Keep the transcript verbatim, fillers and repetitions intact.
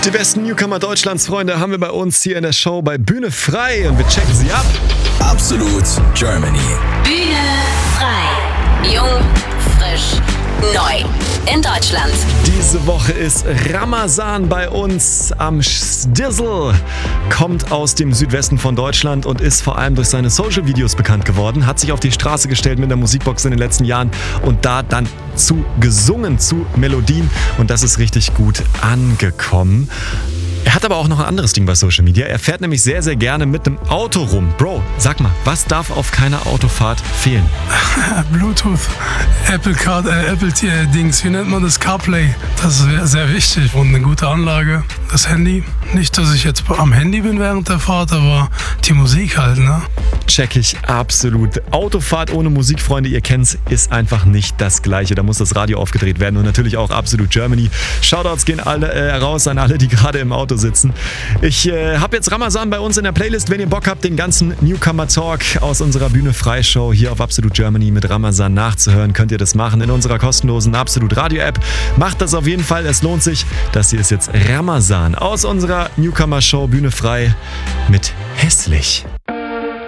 Die besten Newcomer Deutschlands, Freunde, haben wir bei uns hier in der Show bei Bühne frei und wir checken sie ab. Absolut Germany. Bühne frei. Jung, frisch, neu. In Deutschland. Diese Woche ist Ramazan bei uns am Stizzle. Kommt aus dem Südwesten von Deutschland und ist vor allem durch seine Social-Videos bekannt geworden. Hat sich auf die Straße gestellt mit der Musikbox in den letzten Jahren und da dann zu gesungen, zu Melodien. Und das ist richtig gut angekommen. Er hat aber auch noch ein anderes Ding bei Social Media. Er fährt nämlich sehr, sehr gerne mit dem Auto rum. Bro, sag mal, was darf auf keiner Autofahrt fehlen? Bluetooth, Apple Car, äh, Apple äh, Dings, wie nennt man das? CarPlay. Das ist sehr wichtig und eine gute Anlage. Das Handy. Nicht, dass ich jetzt am Handy bin während der Fahrt, aber die Musik halt, ne? Check ich absolut. Autofahrt ohne Musik, Freunde, ihr kennt's, ist einfach nicht das Gleiche. Da muss das Radio aufgedreht werden und natürlich auch Absolut Germany. Shoutouts gehen alle äh, raus an alle, die gerade im Auto sitzen. Ich äh, habe jetzt Ramazan bei uns in der Playlist. Wenn ihr Bock habt, den ganzen Newcomer Talk aus unserer Bühne Freishow hier auf Absolut Germany mit Ramazan nachzuhören, könnt ihr das machen in unserer kostenlosen Absolut Radio App. Macht das auf jeden Fall, es lohnt sich. Das hier ist jetzt Ramazan aus unserer Newcomer Show Bühne frei mit Hässlich.